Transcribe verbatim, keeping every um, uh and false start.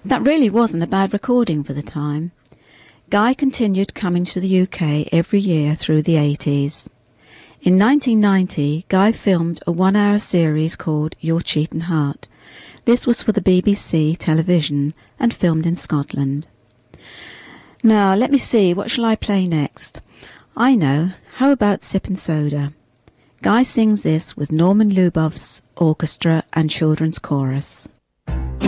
That really wasn't a bad recording for the time. Guy continued coming to the U K every year through the eighties. In nineteen ninety, Guy filmed a one-hour series called Your Cheatin' Heart. This was for the B B C television and filmed in Scotland. Now, let me see, what shall I play next? I know, how about Sippin' Soda? Guy sings this with Norman Lubov's orchestra and children's chorus.